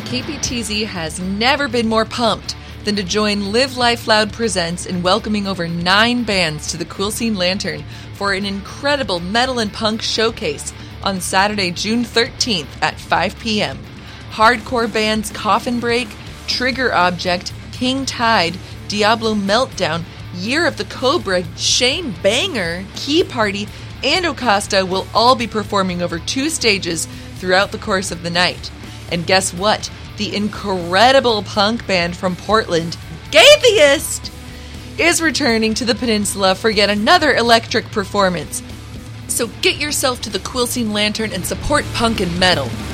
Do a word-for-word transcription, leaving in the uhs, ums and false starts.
K P T Z has never been more pumped than to join Live Life Loud Presents in welcoming over nine bands to the Cool Scene Lantern for an incredible metal and punk showcase on Saturday, June thirteenth at five p.m. Hardcore bands Coffin Break, Trigger Object, King Tide, Diablo Meltdown, Year of the Cobra, Shane Banger, Key Party, and Ocasta will all be performing over two stages throughout the course of the night. And guess what? The incredible punk band from Portland, Gaytheist, is returning to the peninsula for yet another electric performance. So get yourself to the Cool Scene Lantern and support punk and metal.